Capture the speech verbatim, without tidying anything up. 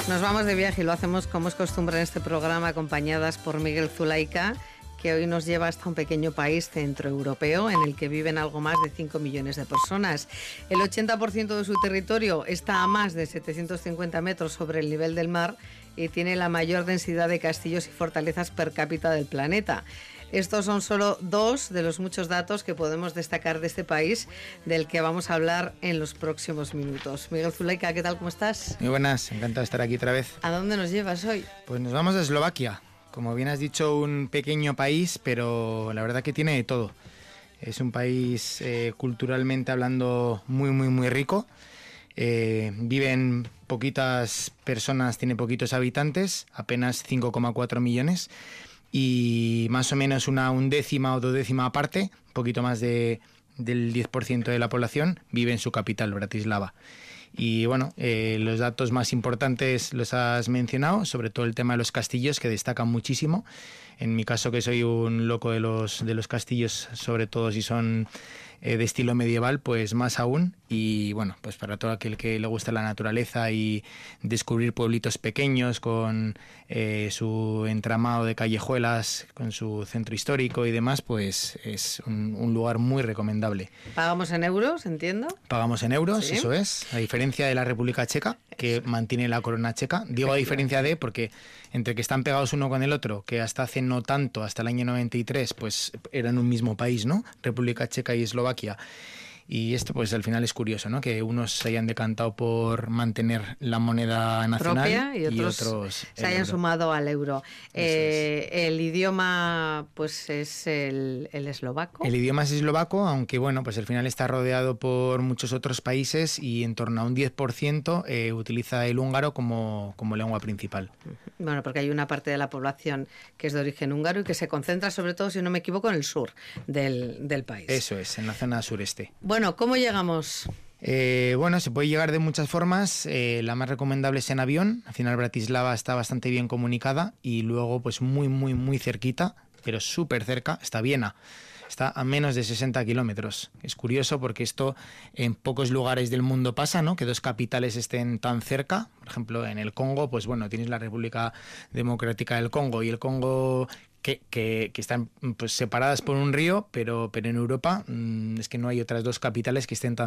Nos vamos de viaje y lo hacemos como es costumbre en este programa, acompañadas por Miguel Zulaika, que hoy nos lleva hasta un pequeño país centroeuropeo en el que viven algo más de cinco millones de personas. El ochenta por ciento de su territorio está a más de setecientos cincuenta metros sobre el nivel del mar y tiene la mayor densidad de castillos y fortalezas per cápita del planeta. Estos son solo dos de los muchos datos que podemos destacar de este país, del que vamos a hablar en los próximos minutos. Miguel Zulaika, ¿qué tal? ¿Cómo estás? Muy buenas, encantado de estar aquí otra vez. ¿A dónde nos llevas hoy? Pues nos vamos a Eslovaquia. Como bien has dicho, un pequeño país, pero la verdad que tiene de todo. Es un país eh, culturalmente hablando muy, muy, muy rico. Eh, viven poquitas personas, tiene poquitos habitantes, apenas cinco coma cuatro millones. Y más o menos una undécima o dodécima parte, un poquito más de, del diez por ciento de la población, vive en su capital, Bratislava. Y bueno, eh, los datos más importantes los has mencionado, sobre todo el tema de los castillos, que destacan muchísimo. En mi caso, que soy un loco de los, de los castillos, sobre todo si son eh, de estilo medieval, pues más aún. Y bueno, pues para todo aquel que le gusta la naturaleza y descubrir pueblitos pequeños con eh, su entramado de callejuelas, con su centro histórico y demás, pues es un, un lugar muy recomendable. ¿Pagamos en euros, entiendo? Pagamos en euros, ¿Sí? Eso es, a diferencia de la República Checa, que mantiene la corona checa. Digo a diferencia de, porque entre que están pegados uno con el otro, que hasta hace no tanto, hasta el año noventa y tres, pues eran un mismo país, ¿no? República Checa y Eslovaquia. Y esto pues al final es curioso, ¿no? Que unos se hayan decantado por mantener la moneda nacional propia y otros, y otros se hayan euro. sumado al euro. Eh, es. El idioma pues es el, el eslovaco. El idioma es eslovaco, aunque bueno, pues al final está rodeado por muchos otros países y en torno a un diez por ciento eh, utiliza el húngaro como, como lengua principal. Bueno, porque hay una parte de la población que es de origen húngaro y que se concentra sobre todo, si no me equivoco, en el sur del, del país. Eso es, en la zona sureste. Bueno, ¿cómo llegamos? Eh, bueno, se puede llegar de muchas formas. Eh, la más recomendable es en avión. Al final Bratislava está bastante bien comunicada y luego pues muy, muy, muy cerquita, pero súper cerca, está Viena. Está a menos de sesenta kilómetros. Es curioso porque esto en pocos lugares del mundo pasa, ¿no? Que dos capitales estén tan cerca. Por ejemplo, en el Congo, pues bueno, tienes la República Democrática del Congo y el Congo que, que, que están pues separadas por un río, pero, pero en Europa mmm, es que no hay otras dos capitales que estén tan